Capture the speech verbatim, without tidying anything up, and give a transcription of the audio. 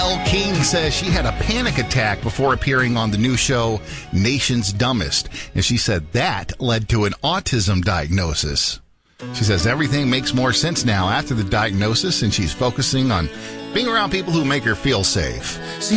Elle King says she had a panic attack before appearing on the new show Nation's Dumbest, and she said that led to an autism diagnosis. She says everything makes more sense now after the diagnosis, and she's focusing on being around people who make her feel safe.